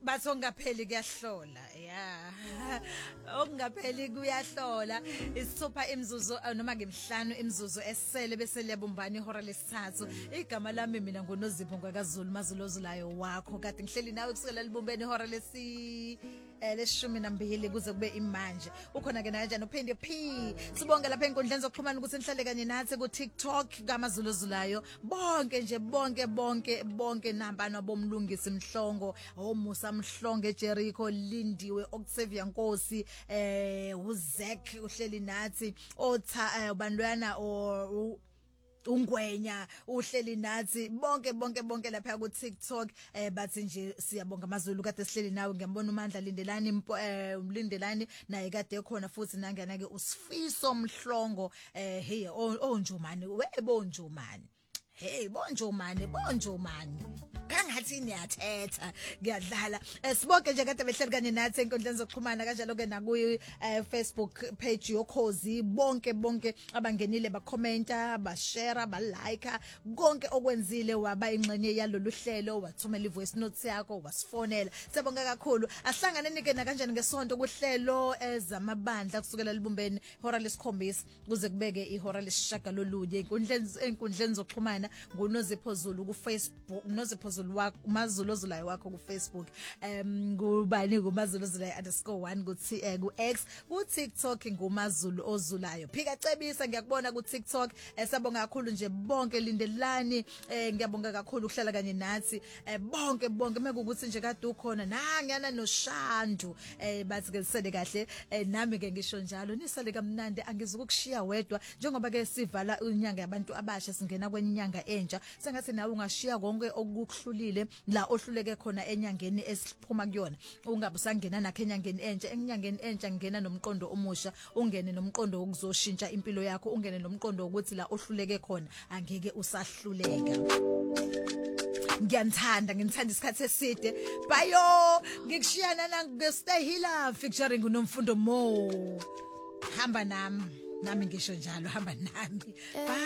bathi ongapheli kuyahlola ongapheli kuyahlola isithupha imzuzu noma ngemhlanu imzuzu esele bese liyabumbana ihora lesithathu igama lami mina nguNozipho ngakaZulu mazulozulayo wakho kade ngihleli nawe kusukela libumbene ihora leshumi nambili kuze kube imanje ukhona ke kanjani uphinde P sibonga lapha enkundleni zokuxhumana ukuthi nihlale kanye nathi ku TikTok kamazulozulayo bonke nambano bomlungisi Mhlongo oMusa Mhlongo Jericho Lindiwe Octavia Nkosi uZek uhleli nathi otha bandwana ungwenya uhleli nathi bonke lapha ku TikTok bathi nje siyabonga amazulu kade sihleli nawe ngiyambona uMandla Lindelani naye kade ekhona futhi nangana ke uSifiso Mhlongo hey onjumani webonjumani hey bonjumani kangathi niyathetha ngiyadlala sibonke nje kade behleli kanye nathi enkundleni zokuxhumana kanjalo ke na ku Facebook page yokhozi bonke abangenile ba commenta ba share ba like konke okwenzile waba ingxenye yalolu hlelo wathumela ivoice note yakho wasifonela sibonga kakhulu ahlangane nike na kanjani ngesonto kuhlelo ezamabandla kusukela libumbeni ihora lesikhombisa kuze kubeke ihora lesishaka lolunye enkundleni zokuxhumana nguNozipho Zulu ku Facebook Nozipho Zulu wakho umazulozulayo wakho ku Facebook ngubani ngumazulozulayo_1 ku X ku TikTok ngumazulu ozulayo phika cebisa ngiyakubona ku TikTok sabonga kakhulu nje bonke lindelani ngiyabonga kakhulu ukuhlala kanye nathi bonke mekukuthi nje kade ukhona ngiyana noShandu bathi ke sisele kahle nami ke ngisho njalo nisale kamnandi angizukushiya wedwa njengoba ke sivala inyanga yabantu abasha singena kwenyanga entsha sengathi nawe ungashiya konke okuhlulile la ohluleke khona enyangeni esiphuma kuyona ungabe usangena nakhe enyangeni entsha ngena nomqondo omusha ungene nomqondo wokuzoshintsha impilo yakho ungene nomqondo ukuthi la ohluleke khona angeke usahluleka ngiyamthanda isikhathi eside bayo ngikushiyana nangu Stay Healer featuring uNomfundo Mo hamba nami ngisho njalo hamba nami